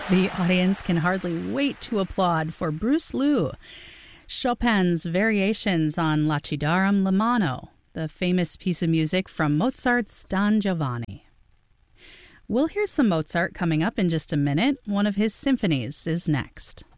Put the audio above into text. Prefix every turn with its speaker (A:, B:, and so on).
A: The audience can hardly wait to applaud for Bruce Liu, Chopin's variations on Lacidarum Lemano, the famous piece of music from Mozart's Don Giovanni. We'll hear some Mozart coming up in just a minute. One of his symphonies is next.